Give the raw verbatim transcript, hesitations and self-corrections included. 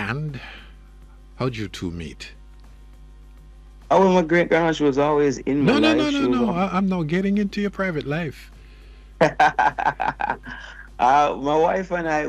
And how'd you two meet? Oh, well, my great grandma, she was always in my No, no, life. no, She no, was no. always... I, I'm not getting into your private life. uh, my wife and I,